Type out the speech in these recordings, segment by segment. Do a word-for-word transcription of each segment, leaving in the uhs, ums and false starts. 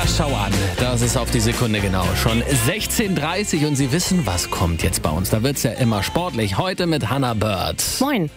schau an, das ist auf die Sekunde genau. Schon sechzehn Uhr dreißig und Sie wissen, was kommt jetzt bei uns. Da wird's ja immer sportlich. Heute mit Hannah Bird. Moin.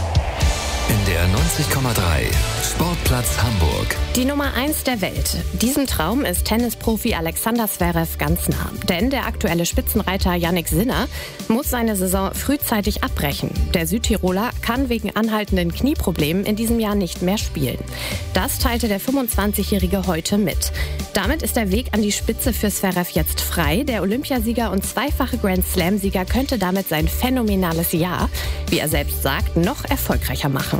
In der neunzig Komma drei Sportplatz Hamburg. Die Nummer eins der Welt. Diesem Traum ist Tennisprofi Alexander Zverev ganz nah. Denn der aktuelle Spitzenreiter Jannik Sinner muss seine Saison frühzeitig abbrechen. Der Südtiroler kann wegen anhaltenden Knieproblemen in diesem Jahr nicht mehr spielen. Das teilte der fünfundzwanzigjährige heute mit. Damit ist der Weg an die Spitze für Zverev jetzt frei. Der Olympiasieger und zweifache Grand-Slam-Sieger könnte damit sein phänomenales Jahr, wie er selbst sagt, noch erfolgreicher machen.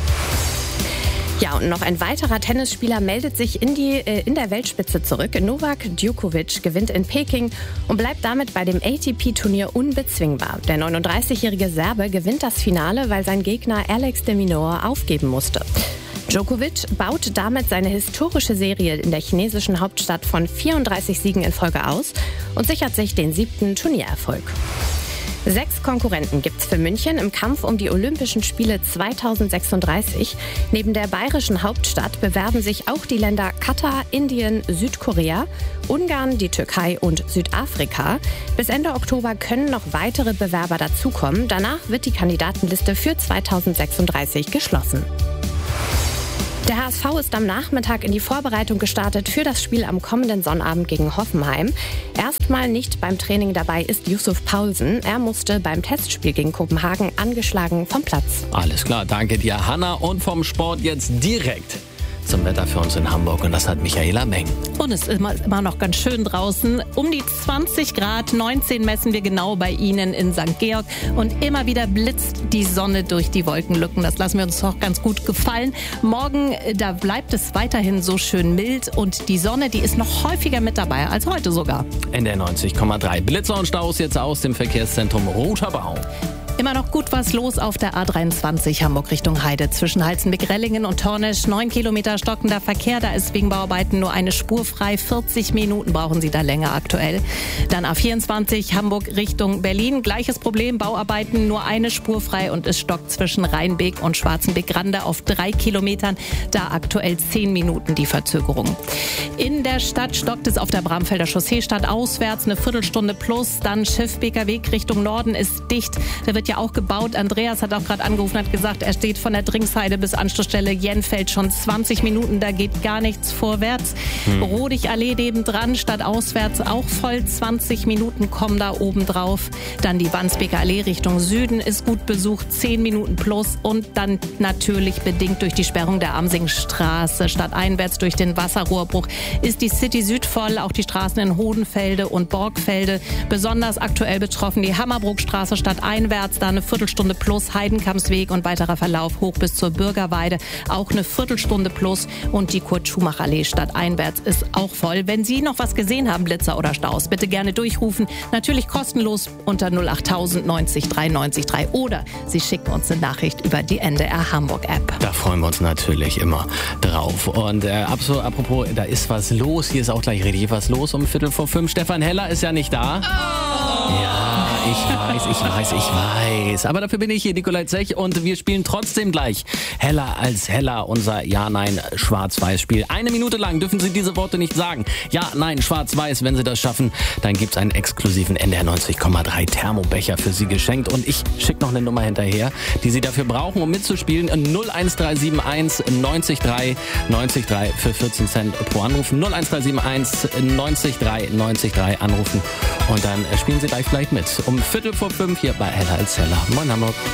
Ja, und noch ein weiterer Tennisspieler meldet sich in, die, äh, in der Weltspitze zurück. Novak Djokovic gewinnt in Peking und bleibt damit bei dem A T P-Turnier unbezwingbar. Der neununddreißigjährige Serbe gewinnt das Finale, weil sein Gegner Alex de Minaur aufgeben musste. Djokovic baut damit seine historische Serie in der chinesischen Hauptstadt von vierunddreißig Siegen in Folge aus und sichert sich den siebten Turniererfolg. Sechs Konkurrenten gibt's für München im Kampf um die Olympischen Spiele zweitausendsechsunddreißig. Neben der bayerischen Hauptstadt bewerben sich auch die Länder Katar, Indien, Südkorea, Ungarn, die Türkei und Südafrika. Bis Ende Oktober können noch weitere Bewerber dazukommen. Danach wird die Kandidatenliste für zweitausendsechsunddreißig geschlossen. Der H S V ist am Nachmittag in die Vorbereitung gestartet für das Spiel am kommenden Sonnabend gegen Hoffenheim. Erstmal nicht beim Training dabei ist Yusuf Paulsen. Er musste beim Testspiel gegen Kopenhagen angeschlagen vom Platz. Alles klar, danke dir, Hannah. Und vom Sport jetzt direkt zum Wetter für uns in Hamburg. Und das hat Michaela Meng. Und es ist immer, immer noch ganz schön draußen. Um die zwanzig Grad, neunzehn messen wir genau bei Ihnen in Sankt Georg. Und immer wieder blitzt die Sonne durch die Wolkenlücken. Das lassen wir uns doch ganz gut gefallen. Morgen, da bleibt es weiterhin so schön mild. Und die Sonne, die ist noch häufiger mit dabei als heute sogar. In der neunzig Komma drei Blitzer und Staus jetzt aus dem Verkehrszentrum Roter Bau. Immer noch gut was los auf der A dreiundzwanzig Hamburg Richtung Heide. Zwischen Halzenbeck-Rellingen und Tornisch neun Kilometer stockender Verkehr. Da ist wegen Bauarbeiten nur eine Spur frei. vierzig Minuten brauchen Sie da länger aktuell. Dann A vierundzwanzig Hamburg Richtung Berlin. Gleiches Problem, Bauarbeiten, nur eine Spur frei und es stockt zwischen Rheinbeek und Schwarzenbeck-Rande auf drei Kilometern. Da aktuell zehn Minuten die Verzögerung. In der Stadt stockt es auf der Bramfelder Chaussee stadtauswärts eine Viertelstunde plus. Dann Schiffbeker Weg Richtung Norden ist dicht. Da wird ja auch gebaut. Andreas hat auch gerade angerufen, hat gesagt, er steht von der Drinksheide bis Anschlussstelle Jenfeld schon zwanzig Minuten, da geht gar nichts vorwärts. Hm. Rodig-Allee nebendran, stadtauswärts auch voll, zwanzig Minuten kommen da oben drauf. Dann die Wandsbeker Allee Richtung Süden ist gut besucht, zehn Minuten plus und dann natürlich bedingt durch die Sperrung der Amsingstraße stadteinwärts durch den Wasserrohrbruch ist die City Süd voll, auch die Straßen in Hodenfelde und Borgfelde. Besonders aktuell betroffen die Hammerbrookstraße stadteinwärts, da eine Viertelstunde plus, Heidenkampsweg und weiterer Verlauf hoch bis zur Bürgerweide, auch eine Viertelstunde plus und die Kurt-Schumacher-Allee stadteinwärts ist auch voll. Wenn Sie noch was gesehen haben, Blitzer oder Staus, bitte gerne durchrufen, natürlich kostenlos unter null acht tausend neunzig drei neunzig drei oder Sie schicken uns eine Nachricht über die N D R Hamburg App. Da freuen wir uns natürlich immer drauf. Und äh, apropos, da ist was los, hier ist auch gleich richtig was los um Viertel vor fünf. Stefan Heller ist ja nicht da. Oh. Ja, ich weiß, ich weiß, ich weiß. Aber dafür bin ich hier, Nikolai Zech, und wir spielen trotzdem gleich Heller als Heller, unser Ja-Nein-Schwarz-Weiß-Spiel. Eine Minute lang dürfen Sie diese Worte nicht sagen. Ja, Nein, Schwarz-Weiß. Wenn Sie das schaffen, dann gibt's einen exklusiven N D R neunzig Komma drei Thermobecher für Sie geschenkt. Und ich schicke noch eine Nummer hinterher, die Sie dafür brauchen, um mitzuspielen. null eins drei sieben eins neunzig drei neunzig drei für vierzehn Cent pro Anruf. null eins drei sieben eins neunzig drei neunzig drei anrufen. Und dann spielen Sie gleich vielleicht mit. Um Viertel vor fünf hier bei Heller als Heller. Moin Hamburg.